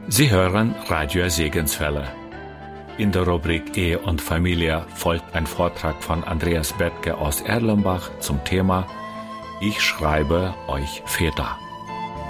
Sie hören Radio Segenswelle. In der Rubrik Ehe und Familie folgt ein Vortrag von Andreas Bethke aus Erlenbach zum Thema Ich schreibe euch Väter.